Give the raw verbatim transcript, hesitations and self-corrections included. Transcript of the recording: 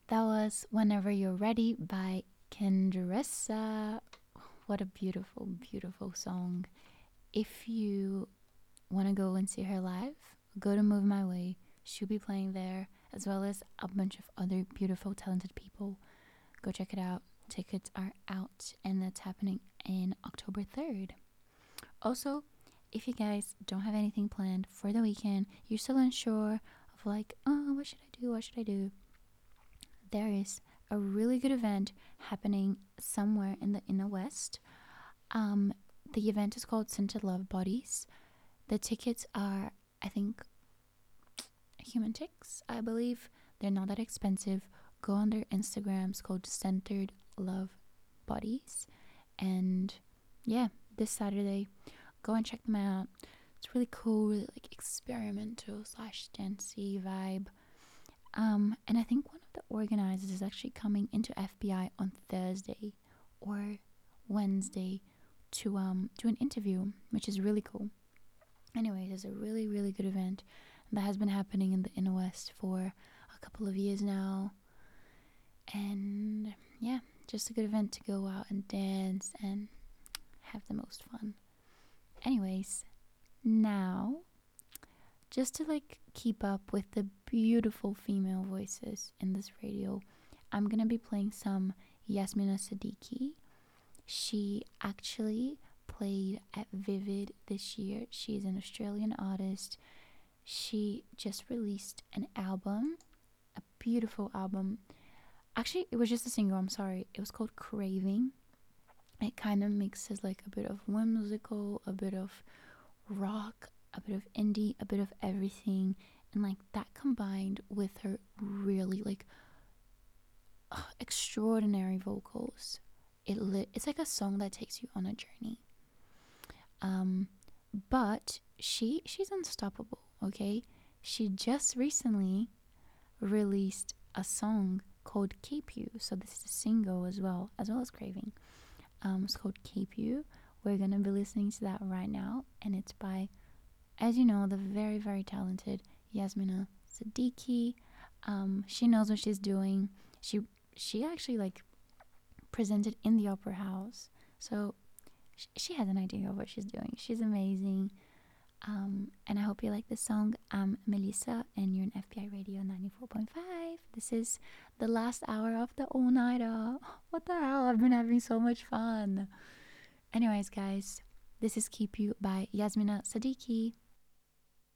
That was Whenever You're Ready by Kendressa. What a beautiful, beautiful song. If you want to go and see her live, go to Move My Way. She'll be playing there, as well as a bunch of other beautiful, talented people. Go check it out. Tickets are out, and that's happening in October third. Also, if you guys don't have anything planned for the weekend, you're still unsure of like, oh, what should I do? What should I do? There is a really good event happening somewhere in the inner west. Um, the event is called Scented Love Bodies. The tickets are, I think, human ticks, I believe. They're not that expensive. Go on their Instagrams called Centered Love Bodies. And yeah, this Saturday, go and check them out. It's really cool, really like experimental slash dancey vibe. Um, and I think one of the organizers is actually coming into F B I on Thursday or Wednesday to um do an interview, which is really cool. Anyways, it's a really really good event that has been happening in the inner west for a couple of years now, and yeah, just a good event to go out and dance and have the most fun. Anyways, now just to like keep up with the beautiful female voices in this radio, I'm gonna be playing some Yasmina Siddiqui. She actually played at Vivid this year. She's an Australian artist. She just released an album, a beautiful album. Actually, it was just a single, I'm sorry. It was called Craving. It kind of mixes like a bit of whimsical, a bit of rock, a bit of indie, a bit of everything, and like that combined with her really like uh, extraordinary vocals. It li- it's like a song that takes you on a journey. Um, but she she's unstoppable. Okay, she just recently released a song called "Keep You." So this is a single as well, as well as Craving. Um, it's called "Keep You." We're gonna be listening to that right now, and it's by, as you know, the very, very talented Yasmina Siddiqui. Um, she knows what she's doing. She she actually like presented in the opera house, so sh- she has an idea of what she's doing. She's amazing. Um, and I hope you like this song. I'm Melissa, and you're in F B I Radio ninety-four point five. This is the last hour of the all nighter. What the hell? I've been having so much fun. Anyways, guys, this is Keep You by Yasmina Siddiqui.